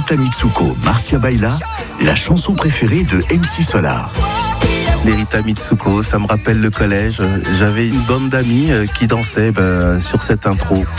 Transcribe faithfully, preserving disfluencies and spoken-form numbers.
Lerita Mitsuko, Marcia Baila, la chanson préférée de M C Solar. Lerita Mitsuko, ça me rappelle le collège. J'avais une bande d'amis qui dansaient ben, sur cette intro.